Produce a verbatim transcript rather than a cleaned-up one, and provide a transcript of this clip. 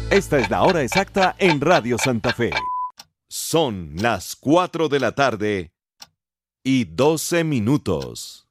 Esta es la hora exacta en Radio Santa Fe. Son las cuatro de la tarde y doce minutos.